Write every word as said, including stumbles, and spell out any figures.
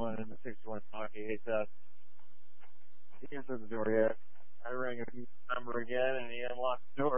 one in the sixty-one talkie. He said, he answered the door yet. I rang his number again, and he unlocked the door.